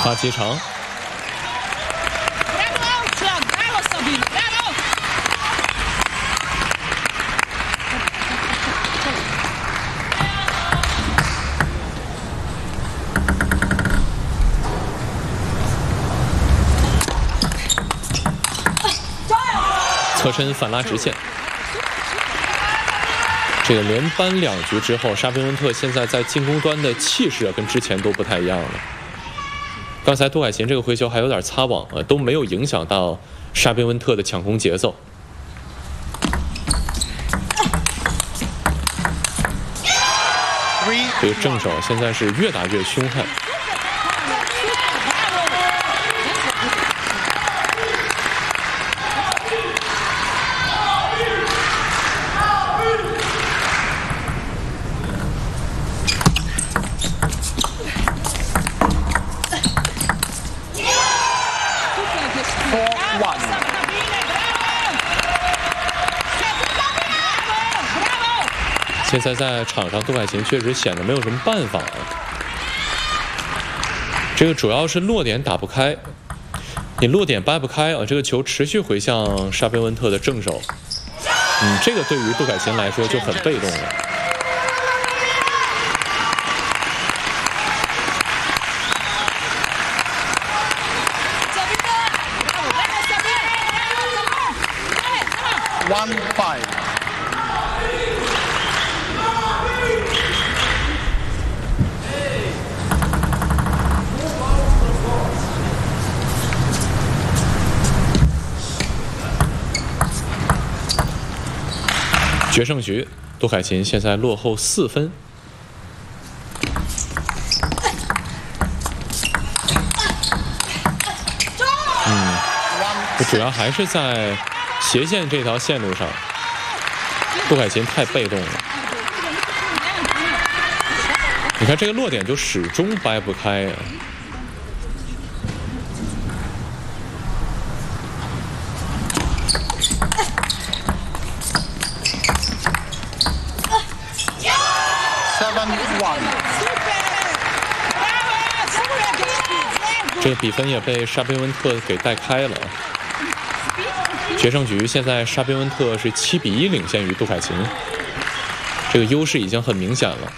发起长。 侧身反拉直线，这个连扳2局之后，沙宾温特现在在进攻端的气势跟之前都不太一样了。刚才杜凯琴这个回球还有点擦网都没有影响到沙宾温特的抢攻节奏。这个正手现在是越打越凶悍。 现在在场上，杜凯琴确实显得没有什么办法这个主要是落点打不开，你落点掰不开这个球持续回向沙宾温特的正手，这个对于杜凯琴来说就很被动了。 1-5。 决胜局，杜凯琴现在落后4分。主要还是在斜线这条线路上，杜凯琴太被动了。你看这个落点就始终掰不开这个比分也被沙宾温特给带开了。决胜局现在沙宾温特是7-1领先于杜凯琴，这个优势已经很明显了。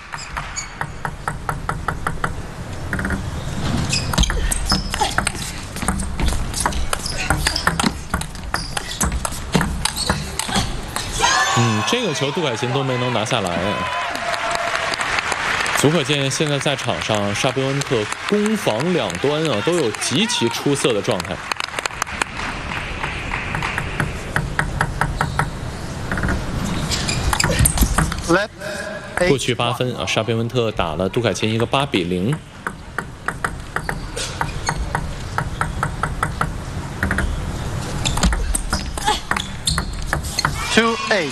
这个球杜凯琴都没能拿下来。 足可见，现在在场上，沙宾温特攻防两端都有极其出色的状态。过去8分沙宾温特打了杜凯琴一个8-0。 2-8。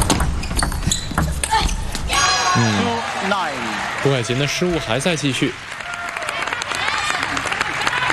杜凯琴的失误还在继续。